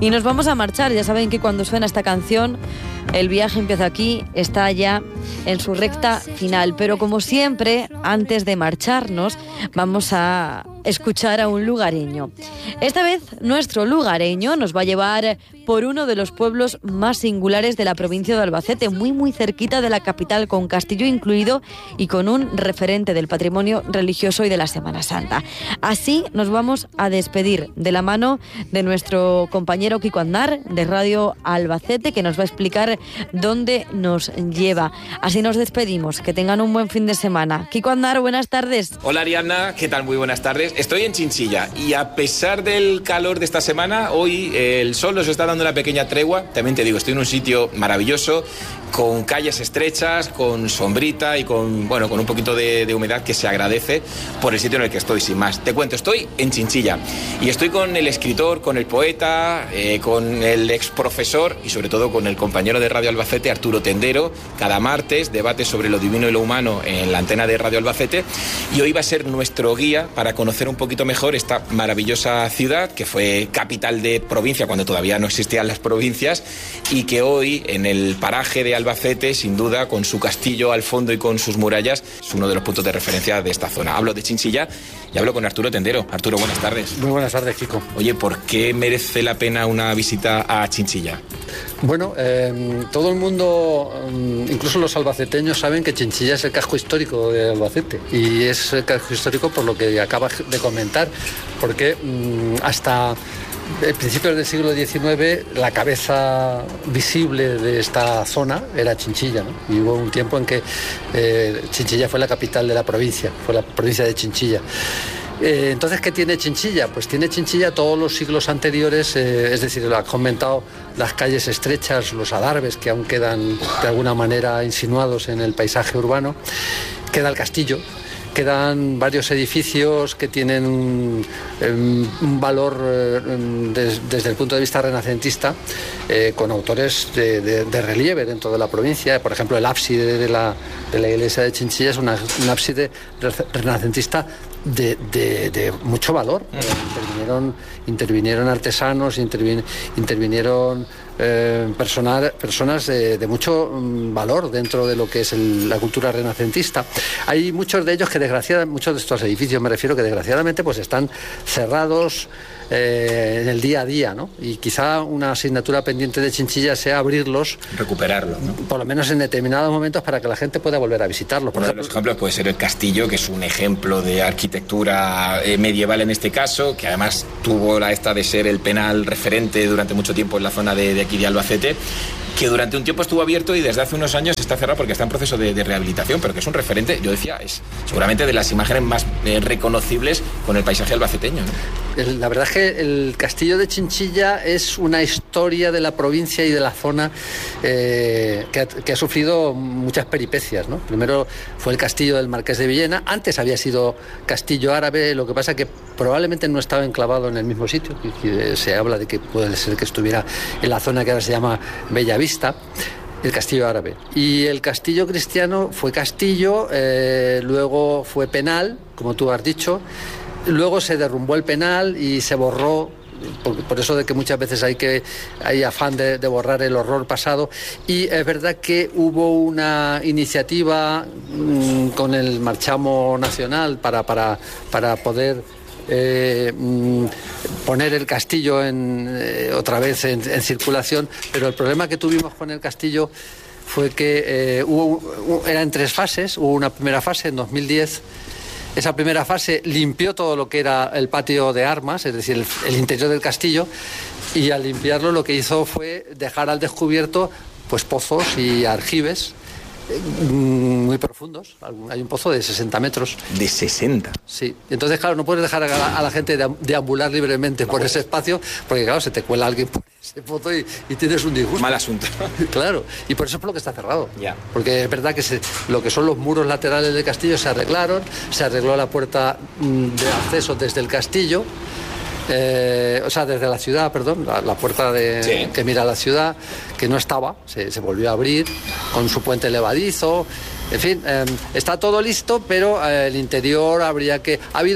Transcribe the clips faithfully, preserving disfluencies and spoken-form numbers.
Y nos vamos a marchar. Ya saben que cuando suena esta canción, el viaje empieza aquí, está ya en su recta final. Pero como siempre, antes de marcharnos, vamos a escuchar a un lugareño. Esta vez nuestro lugareño nos va a llevar por uno de los pueblos más singulares de la provincia de Albacete, muy muy cerquita de la capital, con castillo incluido y con un referente del patrimonio religioso y de la Semana Santa. Así nos vamos a despedir de la mano de nuestro compañero Kiko Aznar de Radio Albacete, que nos va a explicar dónde nos lleva. Así nos despedimos, que tengan un buen fin de semana. Kiko Aznar, buenas tardes. Hola Ariadna, ¿qué tal? Muy buenas tardes. Estoy en Chinchilla y a pesar del calor de esta semana, hoy eh, el sol nos está dando una pequeña tregua. También te digo, estoy en un sitio maravilloso, con calles estrechas, con sombrita y con, bueno, con un poquito de, de humedad que se agradece por el sitio en el que estoy, sin más. Te cuento, estoy en Chinchilla y estoy con el escritor, con el poeta, eh, con el ex profesor y sobre todo con el compañero de Radio Albacete, Arturo Tendero. Cada martes debate sobre lo divino y lo humano en la antena de Radio Albacete, y hoy va a ser nuestro guía para conocer un poquito mejor esta maravillosa ciudad que fue capital de provincia cuando todavía no existían las provincias, y que hoy en el paraje de Albacete, sin duda, con su castillo al fondo y con sus murallas, es uno de los puntos de referencia de esta zona. Hablo de Chinchilla y hablo con Arturo Tendero. Arturo, buenas tardes. Muy buenas tardes, Kiko. Oye, ¿por qué merece la pena una visita a Chinchilla? Bueno, eh, todo el mundo, incluso los albaceteños, saben que Chinchilla es el casco histórico de Albacete, y es el casco histórico por lo que acabas de comentar, porque mmm, hasta principios del siglo diecinueve la cabeza visible de esta zona era Chinchilla, ¿no? Y hubo un tiempo en que eh, Chinchilla fue la capital de la provincia, fue la provincia de Chinchilla. Eh, entonces, ¿qué tiene Chinchilla? Pues tiene Chinchilla todos los siglos anteriores, eh, es decir, lo has comentado, las calles estrechas, los adarves que aún quedan de alguna manera insinuados en el paisaje urbano, queda el castillo, quedan varios edificios que tienen un, un valor eh, des, desde el punto de vista renacentista, eh, con autores de, de, de relieve dentro de la provincia. Por ejemplo, el ábside de la, de la iglesia de Chinchilla es una, un ábside renacentista De, de, de mucho valor. Eh, intervinieron, intervinieron artesanos, intervin, intervinieron eh, personal, personas de, de mucho um, valor dentro de lo que es el, la cultura renacentista. Hay muchos de ellos que desgraciadamente, muchos de estos edificios me refiero, que desgraciadamente pues están cerrados eh, en el día a día, ¿no? Y quizá una asignatura pendiente de Chinchilla sea abrirlos, recuperarlos, ¿no? Por lo menos en determinados momentos, para que la gente pueda volver a visitarlos. Uno de los ejemplos puede ser el castillo, que es un ejemplo de arquitectura eh, medieval en este caso, que además tuvo la esta de ser el penal referente durante mucho tiempo en la zona de, de aquí de Albacete, que durante un tiempo estuvo abierto y desde hace unos años está cerrado porque está en proceso de, de rehabilitación, pero que es un referente, yo decía, es seguramente de las imágenes más eh, reconocibles con el paisaje albaceteño, ¿no? La verdad es que el castillo de Chinchilla es una historia de la provincia y de la zona eh, que, ha, que ha sufrido muchas peripecias, ¿no? Primero fue el castillo del Marqués de Villena, antes había sido castillo árabe, lo que pasa que probablemente no estaba enclavado en el mismo sitio, y se habla de que puede ser que estuviera en la zona que ahora se llama Bellavista, el castillo árabe. Y el castillo cristiano fue castillo, eh, luego fue penal, como tú has dicho. Luego se derrumbó el penal y se borró, por, por eso de que muchas veces hay que hay afán de, de borrar el horror pasado. Y es verdad que hubo una iniciativa mmm, con el marchamo nacional para, para, para poder eh, mmm, poner el castillo en, eh, otra vez en, en circulación, pero el problema que tuvimos con el castillo fue que eh, hubo, era en tres fases. Hubo una primera fase en dos mil diez. Esa primera fase limpió todo lo que era el patio de armas, es decir, el, el interior del castillo, y al limpiarlo lo que hizo fue dejar al descubierto pues pozos y aljibes muy profundos. Hay un pozo de sesenta metros. ¿De sesenta? Sí. Entonces, claro, no puedes dejar a la, a la gente deambular libremente no, por ese espacio, porque, claro, se te cuela alguien por ese pozo y, y tienes un disgusto. Mal asunto. Claro. Y por eso es por lo que está cerrado. Ya. Porque es verdad que se, lo que son los muros laterales del castillo se arreglaron, se arregló la puerta de acceso desde el castillo. Eh, o sea, desde la ciudad, perdón, la, la puerta de, sí. que mira a la ciudad, que no estaba, se, se volvió a abrir con su puente levadizo. En fin, eh, está todo listo, pero eh, el interior habría que... Ha habido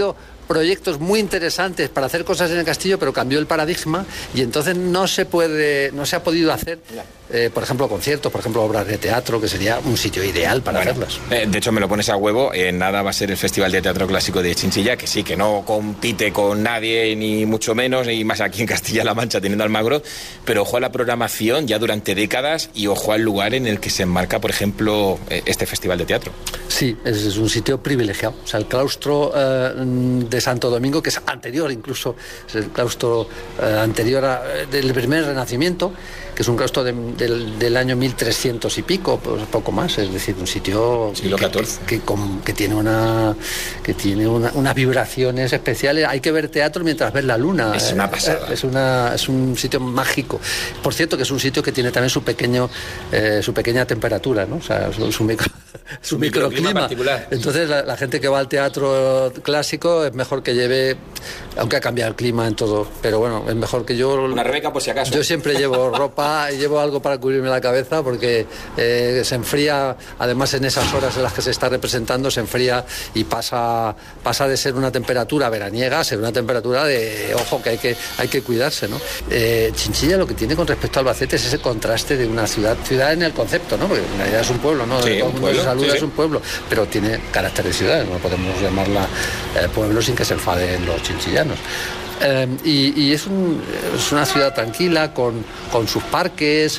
proyectos muy interesantes para hacer cosas en el castillo, pero cambió el paradigma y entonces no se puede, no se ha podido hacer, eh, por ejemplo, conciertos, por ejemplo, obras de teatro, que sería un sitio ideal para bueno, hacerlas. Eh, de hecho, me lo pones a huevo, en eh, nada va a ser el Festival de Teatro Clásico de Chinchilla, que sí, que no compite con nadie, ni mucho menos, y más aquí en Castilla-La Mancha, teniendo Almagro, pero ojo a la programación ya durante décadas y ojo al lugar en el que se enmarca, por ejemplo, este Festival de Teatro. Sí, es, es un sitio privilegiado. O sea, el claustro eh, de Santo Domingo, que es anterior incluso, es el claustro eh, anterior a, del primer Renacimiento, que es un claustro de, del, del año mil trescientos y pico, pues poco más, es decir, un sitio siglo catorce que, que, que, que tiene una que tiene una, unas vibraciones especiales. Hay que ver teatro mientras ves la luna. Es una pasada. Es, una, es un sitio mágico. Por cierto, que es un sitio que tiene también su pequeño eh, su pequeña temperatura, ¿no? O sea, su, su, micro, su, su microclima. particular. Entonces, la, la gente que va al teatro clásico es mejor que lleve, aunque ha cambiado el clima en todo, pero bueno, es mejor que yo... Una rebeca por si acaso. Yo siempre llevo ropa y llevo algo para cubrirme la cabeza porque eh, se enfría, además en esas horas en las que se está representando, se enfría y pasa, pasa de ser una temperatura veraniega a ser una temperatura de, ojo, que hay que, hay que cuidarse, ¿no? Eh, Chinchilla lo que tiene con respecto a Albacete es ese contraste de una ciudad, ciudad en el concepto, ¿no? Porque en realidad es un pueblo, ¿no? Sí, Todo un el mundo pueblo, se saluda, sí, sí. Es un pueblo, pero tiene carácter de ciudad, no podemos llamarla eh, pueblo sin que se enfaden los chinchillanos. Eh, y, y es, un, es una ciudad tranquila, con, con sus parques,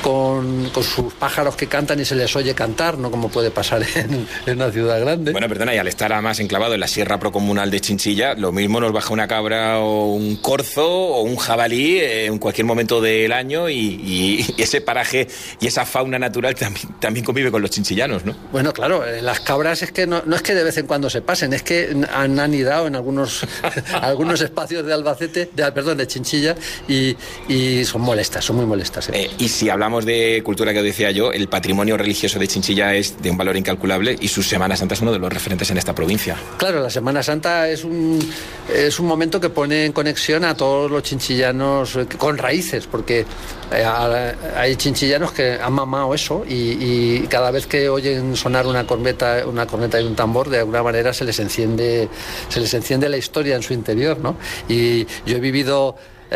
con, con sus pájaros que cantan y se les oye cantar, no como puede pasar en, en una ciudad grande. Bueno, perdona, y al estar además enclavado en la sierra procomunal de Chinchilla, lo mismo nos baja una cabra o un corzo o un jabalí en cualquier momento del año y, y, y ese paraje y esa fauna natural también, también convive con los chinchillanos, ¿no? Bueno, claro, las cabras es que no, no es que de vez en cuando se pasen, es que han anidado en algunos, algunos espacios de Albacete, de, perdón, de Chinchilla y, y son molestas, son muy molestas. ¿eh? Eh, y si hablamos de cultura, que decía yo, el patrimonio religioso de Chinchilla es de un valor incalculable y su Semana Santa es uno de los referentes en esta provincia. Claro, la Semana Santa es un, es un momento que pone en conexión a todos los chinchillanos con raíces, porque eh, hay chinchillanos que han mamado eso y, y cada vez que oyen sonar una corneta, una corneta y un tambor, de alguna manera se les enciende, se les enciende la historia en su interior, ¿no? Y yo he vivido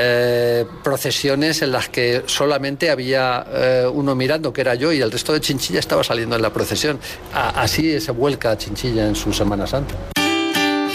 Eh, procesiones en las que solamente había eh, uno mirando, que era yo, y el resto de Chinchilla estaba saliendo en la procesión. A, así se vuelca Chinchilla en su Semana Santa.